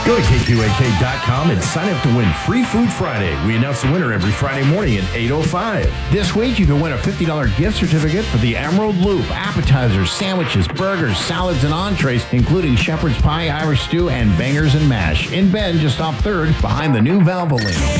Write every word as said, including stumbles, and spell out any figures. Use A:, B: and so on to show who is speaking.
A: Go to K Q A K dot com and sign up to win Free Food Friday. We announce the winner every Friday morning at eight oh five.
B: This week, you can win a fifty dollars gift certificate for the Emerald Loop. Appetizers, sandwiches, burgers, salads, and entrees, including shepherd's pie, Irish stew, and bangers and mash. In Bend, just off third, behind the new Valvoline.